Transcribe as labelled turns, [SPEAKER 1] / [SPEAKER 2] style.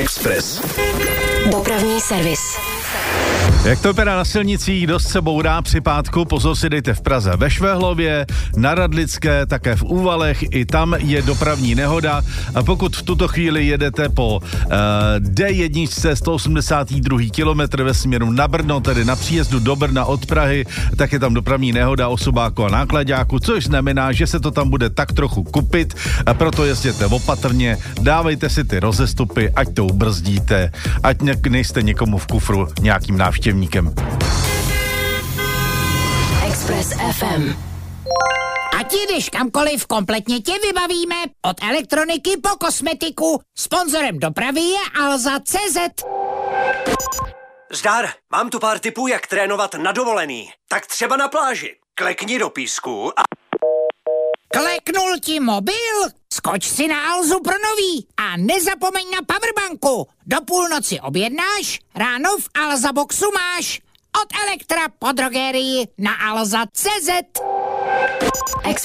[SPEAKER 1] Express.
[SPEAKER 2] Dopravní servis.
[SPEAKER 3] Jak to vypadá na silnicích, dost se bourá při pátku, pozor si dejte v Praze ve Švehlově, na Radlické, také v Úvalech, i tam je dopravní nehoda a pokud v tuto chvíli jedete po D1 182. kilometr ve směru na Brno, tedy na příjezdu do Brna od Prahy, tak je tam dopravní nehoda osobáku a náklaďáku, což znamená, že se to tam bude tak trochu kupit, a proto jezděte opatrně, dávejte si ty rozestupy, ať to ubrzdíte, ať nejste někomu v kufru nějakým návštěvníkem.
[SPEAKER 2] Express FM.
[SPEAKER 4] Ať jdeš kamkoliv, kompletně tě vybavíme. Od elektroniky po kosmetiku. Sponzorem dopravy je Alza.cz.
[SPEAKER 5] Zdar, mám tu pár tipů, jak trénovat na dovolený. Tak třeba na pláži. Klekni do písku a...
[SPEAKER 4] Kleknul ti mobil? Skoč si na Alzu pro nový a nezapomeň na powerbanku. Do půlnoci objednáš, ráno v Alza Boxu máš. Od Elektra po drogerii na Alza.cz.